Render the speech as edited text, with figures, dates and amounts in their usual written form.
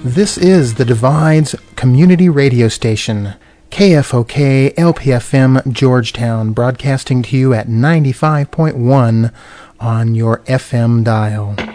This is the Divides Community Radio Station, KFOK LPFM Georgetown, broadcasting to you at 95.1 on your FM dial.